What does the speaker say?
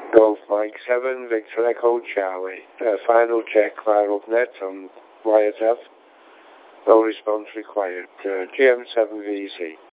Golf Mike 7, Victor Echo Charlie. Final check via UpNet on wiretap. No response required. GM7VC.